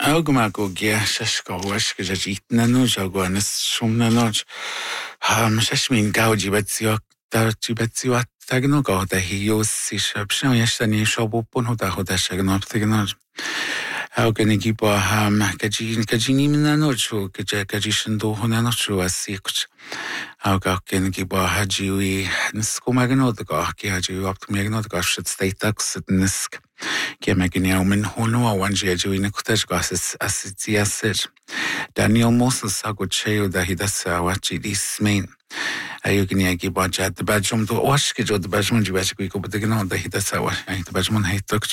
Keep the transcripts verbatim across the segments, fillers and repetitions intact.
Augumago gia shashka wash gajit nano jaguanis shum nanoj. Um shashmin gauji betsiok darji betsiok tagno go da hios si shabshan yashani shobupun hoda hoda shagnop tignoj. Auganigi bo ham gaji gajini minanochu gaja gajishindo honanochu asikuch. Auganigi bo hajiwi niskomagno the go haji optimagno the gosh state tax nisk. Gemegin Yaumin Hono, one Jeju in a cottage gosses as it's yes. Daniel Moses Agucheo da Hidasa Wachi this main. Ayugini Gibaja, the bedroom to Washkij or the bedroom Jibashiko, but the Gno, the Hidasa, the bedroom hate took.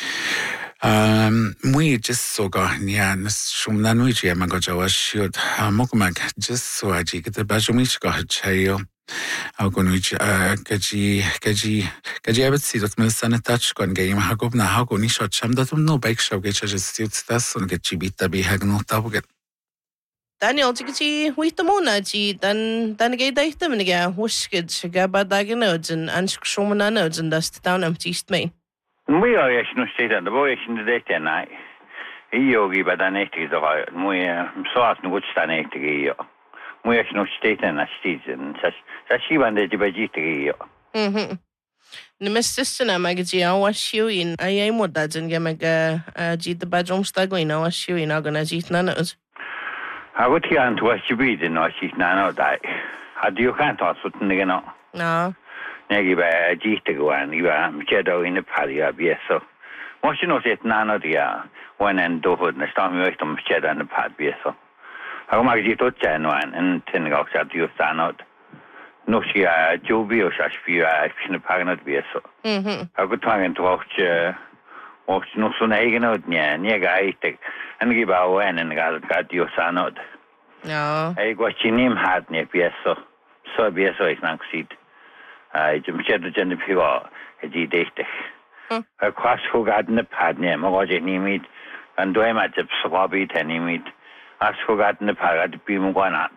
Um, we just so got near Shumnanuji, Magaja was shoot Mokumak, just so I get the bedroom each got Chayo. Augunuj gaji gaji gaji abet si dot melsan touch kon game hagob na hagoni shot sham datum no bike show get just tas on get bita be hag no tabuget. Daniel tiki with the mona ji dan dan gay date them again whuskid shagaba daganods and anshkshomana nodes and dust down empty east main. We are yes no state and the boy in the day night. Yogi but an eighty is a muy sauce no good stand eighty. We are no state and a season such such even the Jibajiti. Mhm. Nimestisna magazine was you in I am what that's in Gamaga G the bedroom stagging I was you in Agonazit nanos. I would hear and was you be the no she's nano die. How do you can't toss with Nigano? No. Negi by a G to go and you are shadow in the party of yes so. What you know it nano dear one and do hood and storm you to shadow and the part be so. How much you thought Januan and ten goes out you stand out. No, she a Joby or such few I can paganot be so. Mhm. I could try and watch watch no soon again out near near guy take and give our and got got your son out. No. I got your name had near P S so. So be so is not seat. I just said the gender people a G date. I cross who got in the pad near Mogaji meet and do I match up swabby tenny meet. I've forgotten the parrot to be one out.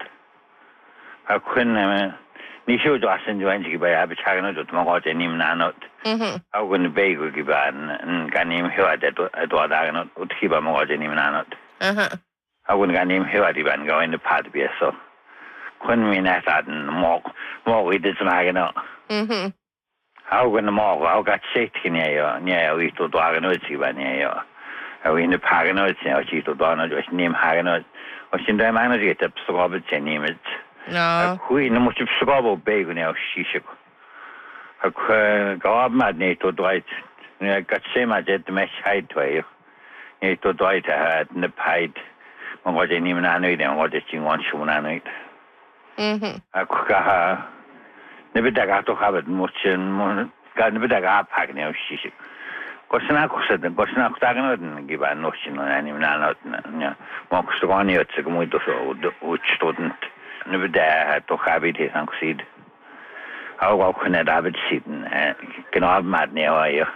I couldn't, Nisho Dawson joined you by Abachagano to Mogot and him nanot. I wouldn't beg you give and can him here at Wadaganot, would keep a Mogot and him nanot. I wouldn't get him here at even go in the part be so. Couldn't mean that and more, more with this magano. How when the more, I got safety near you, near we to Dwaganoti by near you. I in the Paganots, she to Donald was named Haganot. Or she don't manage to get up Robert and name it. No. Who in the most Scobo bag now she should. Her go up mad NATO Dwight. I got same as at the mesh height to you. NATO Dwight had in the pied. What they even annoyed and what she wants to annoyed. Mhm. I cook her. Never got to have it much and got never got pack now she should. Kosna said the Kosna Tagan give a notion on any not Moxoni at Seguito, which student never dare had to have it and succeed. How can I have it sitting? Can I have mad near you?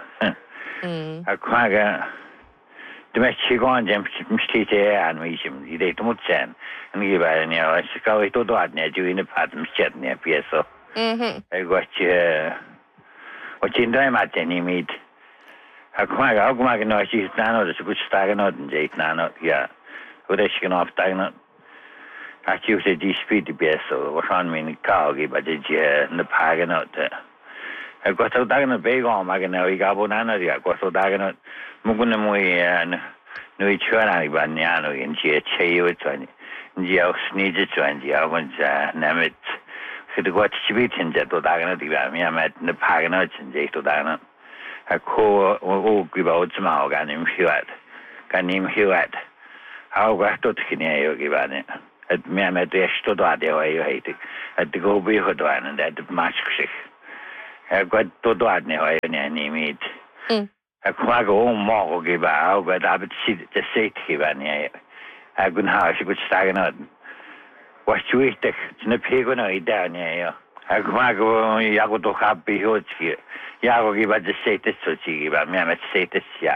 A quagga the Mexico and James Street and Mission, you date much and give a near a Chicago to do it near you in a pattern chat near P S O. I got you what you know at any meet. I quite how come I can know she's nano, there's a good stagnant and eight nano, yeah. What is she can off stagnant? I choose a G speed to be so, what's on me in the car, give a G in the paganot. I got so dagnant big on, I can know you got banana, I got so dagnant. Mugunamui and Nui Churani Banyano in G H A with one. Geo sneezes one, Geo wants a Namit. So the watch Chibitin jet to dagnant, I met in the paganot and J to dagnant. A co o give out some out and him Hewitt. Can him Hewitt. How got to Kineo give on it? At me, I met the extra daughter way you hate it. At the go be hood one and at the match sick. I got to do it now, any meet. A quag o more give out, but I would see the state give on it. I couldn't have a good staggering out. What you eat, it's in a pig when I down here. I quag I go to happy hoods here. Yago give the status to give a mammoth status, yeah.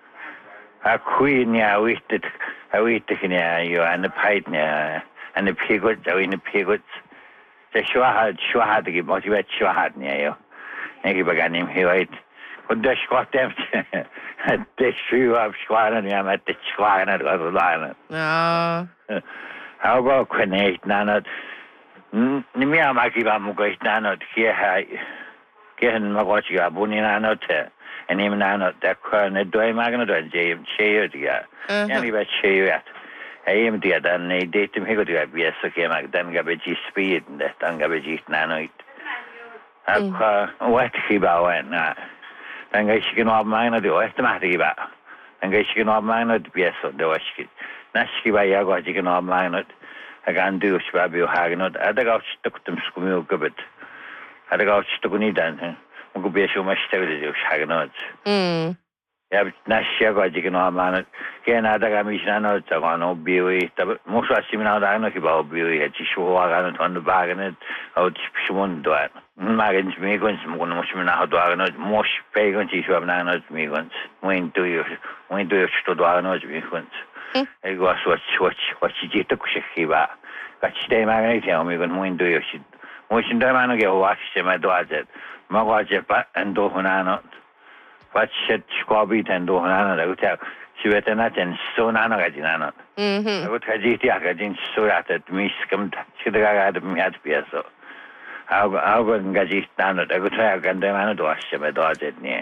A queen, yeah, we did, I waited near you and the pipe near and the pigots, I in the pigots. The sure had, sure had to give what you had, sure had near you. And give a guy named Hewitt. Und das Gott dem das Schuh auf Schwanen, ja mit den Schwanen oder Leinen. Ja. Aber kann ich nicht. Nicht mehr mag ich am Gott nicht. Hier gehen wir Gott ja bunin nicht. En iemand aan dat kan doe maken dat je hem cheert ja. En die wat cheert. Hij hem die dan nee deed hem heel goed bij zo keer dan ga je speed dan ga je na nooit. Ik wat gebouwen na. Dan ga je genoeg maken dat ooit maar die ba. Dan ga je genoeg maken dat bij zo dat was het. Naski bij jou ga je genoeg maken dat. Ik ga dus bij jou hagen dat. Dat gaat stuk te schumel gebed. Dat gaat stuk niet dan. Moet je zo maar stellen dus hagen dat. Mm. Ja, nasia ga je genoeg maken. Geen dat ga je niet nou te gaan op bioi. Dat moest je zien nou daar nog bij bioi. Het is zo waar aan het bagen het. Uit schoon doen. Maar eens meegons moet moest je nou doen het. Moest pegons is wel nou het meegons. Moet doe je moet doe je sto doen het meegons. Ik was wat wat wat je dit ook zeg je dat je stem maar niet helemaal meegons moet doe je. Moet je daar maar nog je wachten met dat. Maar wat je en door gaan wat shit squabby en door gaan dat het je weet net en zo na nog gaan. Mhm. Dat het je die gaan zo dat het mis komt. Je daar gaat met het peso. Hou hou gaan je staan dat het gaat gaan daar maar door je met dat het niet.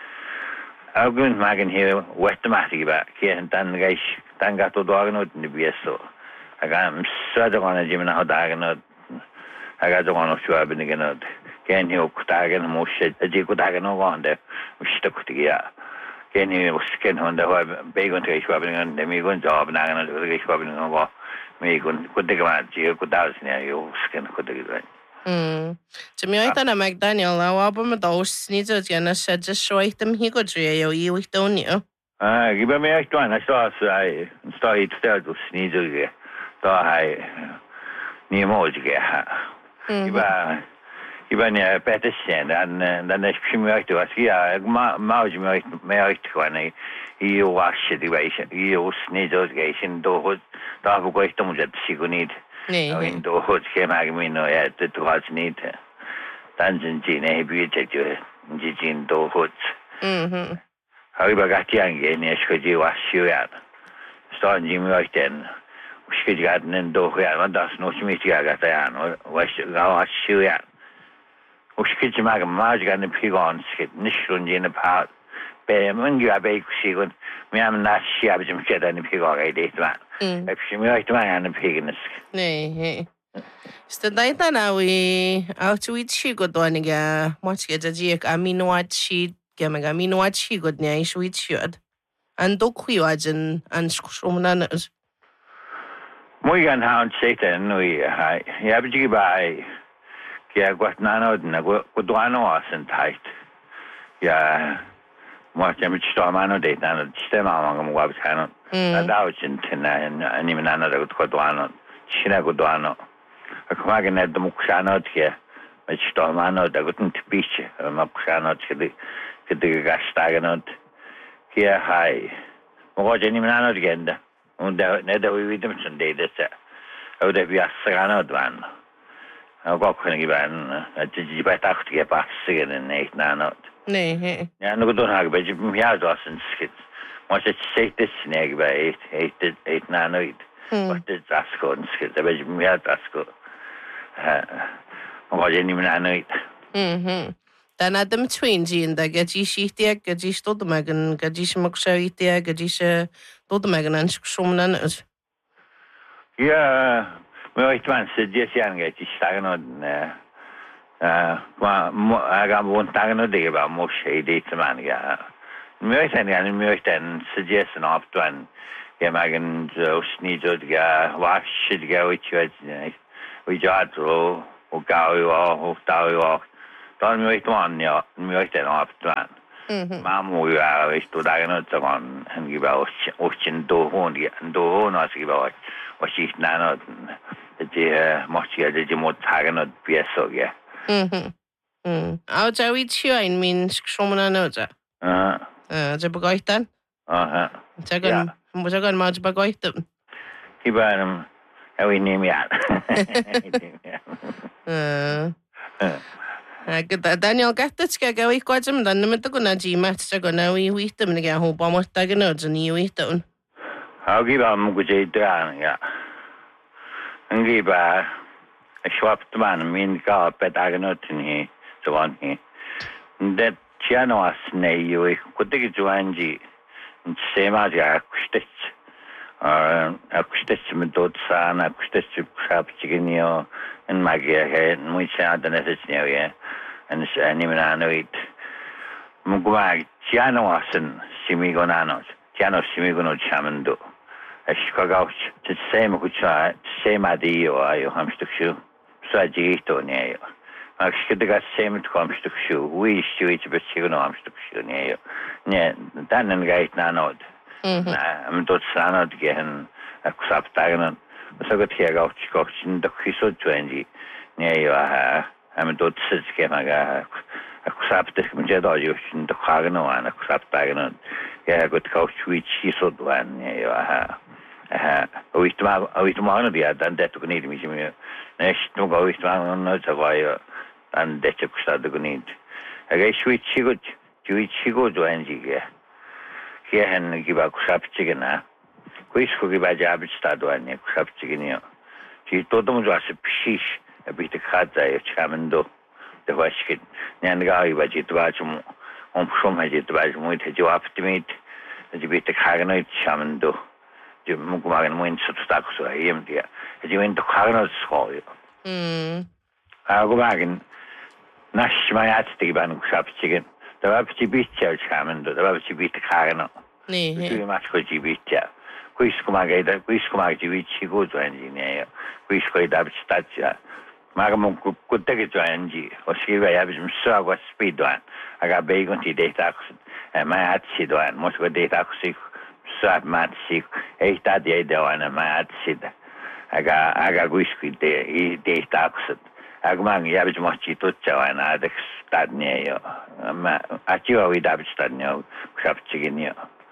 Hou gaan maken hier wat te maken bij. Geen dan ga je dan gaat het door nooit niet peso. Ik ga zo dat gaan je met nou daar nooit. Ik ga zo nog zo hebben genoeg. Geen heel dagen moest je die goed dagen nog aan de stuk te ja. Geen heel skin van de bacon te schwabbelen de meegon job naar de schwabbelen nog meegon goed de gemaakt je goed daar zijn je skin goed de. Mm. Te mi oita na McDaniel a wa me dos ni zo jana sa just shoit dem hi go dre yo i wi don you. Ah, ik ben meer toen als zo ai sta het stel dus niet zo ge. Daar hij niet mooi ge. Ik ben ik ben ja petersien dan dan is misschien ook toch ja maar maar je moet meer gewoon hier was je die wijze hier was niet zo gegaan door daar voor ik dan moet het zeker niet Nee. in door het schema me no ja het was niet dan zijn ze nee buurt je je zien door het Mhm. hij begat je aan geen is je was je ja staan je moet dan misschien gaat een door ja want dat is nog niet gaat aan was was je ja Uskit mag maar gaan de pigon skit niet in de paard. Bij mijn ja bij zien we hebben na schiab je moet dan de pigon rijdt maar. Heb je meer uit maar aan de pigon. Nee. Sta daita na wi auto it chi go do ni ga mach ge ji ka amino chi ge ma ga amino chi go ni ai sweet shot. An do khu wa jen an shomna na. Mooi gaan houden zitten nu hij. Je hebt je bij ja, wat nou dan, wat doen we als een tijd? Ja, maar je moet staan maar nou dit, dan stemmen aan hem wat zijn. Dat houdt je ten en niet meer aan dat wat doen we. China wat doen we. Ik maak net de moek aan het je met staan maar nou dat het niet pietje, maar ik aan het je de de gastagen het. Ja, hij. Maar wat je niet meer aan het gaan. En dat net dat we weten met zo'n deed dat. Hoe dat we als gaan het doen. Ik ook kan ik ben het is bij tacht je pas zeggen nee nou Nee. ja nog doen haar beetje ja dat is een schit maar het zegt het sneg bij het het het nou nooit wat het is gewoon schit dat beetje ja dat is maar je niet meer nooit Mhm. Dan adam twin ji in da ga ji shi te ga ji sto de magan ga ji smak shawi te ga ji se do de magan an shomna ja maar ik wens het je zijn het is sagen und eh maar ik woon daar nog de ba mo she dit man ja meer zijn ja meer dan suggestion op dan ja magen zo niet zo ja wat shit ga ik weet we ja zo o gauw o gauw dan meer dan ja meer dan op dan maar mo ja is to daar nog zo gaan en gebouw ochtend door hoor die door hoor als gebouw was ik nou dat je mocht je je moet hagen het peso ja. Mhm. Mhm. Au ja wi chi in min shomna no ja. Ah. Eh, ja begoitan. Aha. Ja gan, mo ja gan ma ja begoitan. Iban, hij neem ja. Eh. Agda Daniel gatatska gawi kwajam dan namata ko na jimat sa ko na wi wita man ga ho pa mo ta ga no ni wita un. Hagi ba mo guje dran ya. Ngi ba schwapt man min ka petagnot ni so on he. Det chiano asne yu ko te juanji sema ja kustet. Ah kustet mit dort sana kustet schap chiginio en magia he muy cha da nesnio ya. En ni men anoit. Mo gwa chiano asen simigo nanos. Chiano simigo no chamando. Eskagauch, het same kucha, same adio ayo hamstukšu. Svađito nejo. Ak skede ga same hamstukšu, we stuit besigno hamstukšu nejo. Ne, danen gait nanod. Na, am dort sanod gehen, ak saptagnen. Så godt her gauch gauch in de kiso twenty. Nejo ha, am dort sits gemaga. Ak saptek mit jeda jo in de khagno an ak saptagnen. Ja gut gauch we kiso dwan nejo ha. Eh, oist ma oist ma no dia dan detto con il mi mi next no go oist ma no sa vai dan detto stato con il e switch go switch go do anjige che han giba kusapchigena kuisco giba jab stato anne kusapchigenia ci todo mo as psish e bit khadza e chamendo de vashkit nanga iba ci tvachum on pshom haje tvach mo te jo optimit de bit khagna chamendo je moet maar een moment tot stak zo hem die je bent toch gaan naar school mm ah gewoon nash maar het te gaan schapchen daar heb je beetje gaan daar heb je beetje gaan nee je maakt goed je beetje kuis kom maar daar kuis kom maar je beetje goed zijn nee kuis goed daar staat ja maar mo goed te gaan je als je wij hebben hem zo wat speed doen aga begon die data en maar het zit doen moest we data zich Sat matsik, ei ta de de wana matsid. Aga aga guisku de i de taksat. Agman ya bij mochi tot chawana de stadneo. Ma achiwa wi da bij stadneo, khapchiginio.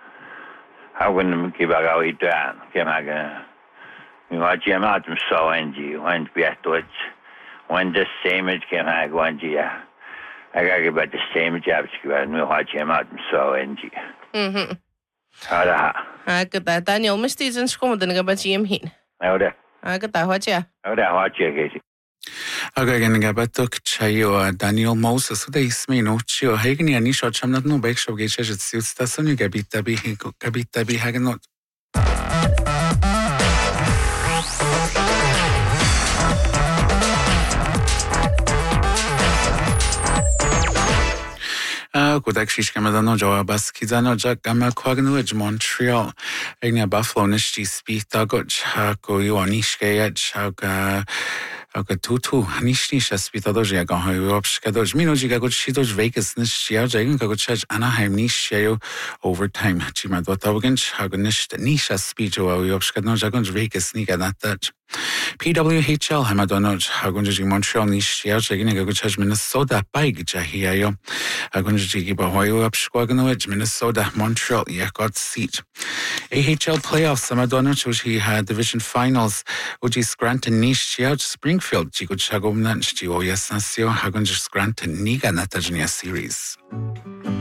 Hawen ki baga wi dan, kemaga. Mi wa jamat so enji, wan biatot. Wan the same as kemaga wanji ya. Aga ge ba the same jobs ki wa mi wa jamat so enji. Mhm. Ada. Agda Daniel mesti zin skomo den ga ba jim hin. Ada. Agda hoja. Ada hoja ke. Aga gan gabatok chayo Daniel Moses da ismi no chio hegni ani sho chamnat no bek show geche jet siut stasoni gabita bi gabita bi hagnot. Godak shishkamadano jawabas kizano jak gama kwagnuj Montreal egna Buffalo nishti spita goch ko yuanishke yach aga aga tutu nishni shaspita doj yaga hoyopshka doj minojiga goch shidoj Vegas nishya jagen goch chaj Anaheim nishya overtime chima dotawgen aga nisht nisha spijo hoyopshka no jagon Vegas niga natach P W H L hamadonoj agunji Montreal nishya jagen goch chaj Minnesota big jahiyo agunji Bahoyo Upsquaganowich, Minnesota, Montreal, Yakot seat. A H L playoffs, Samadonach, which he had division finals, Uji Scranton Nish, Chiao Springfield, Chico Chagomnach, Chio Yasnasio, Hagunj Scranton Niga Natajania series.